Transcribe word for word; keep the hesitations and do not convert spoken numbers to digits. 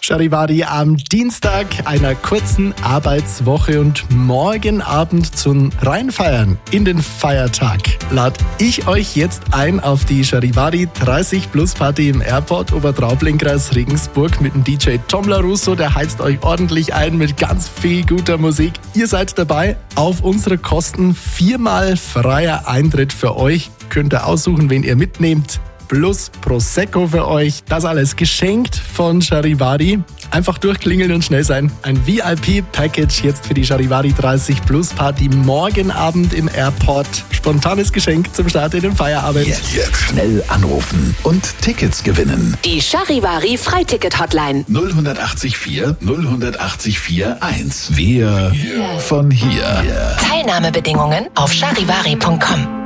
Charivari am Dienstag einer kurzen Arbeitswoche und morgen Abend zum Reinfeiern in den Feiertag lade ich euch jetzt ein auf die Charivari dreißig Plus Party im Airport Obertraubling-Kreis Regensburg mit dem D J Tom LaRusso. Der heizt euch ordentlich ein mit ganz viel guter Musik. Ihr seid dabei auf unsere Kosten. Viermal freier Eintritt für euch. Könnt ihr aussuchen, wen ihr mitnehmt. Plus Prosecco für euch. Das alles geschenkt von Charivari. Einfach durchklingeln und schnell sein. Ein V I P-Package jetzt für die Charivari dreißig Plus Party morgen Abend im Airport. Spontanes Geschenk zum Start in den Feierabend. Jetzt, jetzt schnell anrufen und Tickets gewinnen. Die Charivari Freiticket-Hotline. null acht vier null acht vier eins. Wir yeah. von hier. Yeah. Teilnahmebedingungen auf charivari punkt com.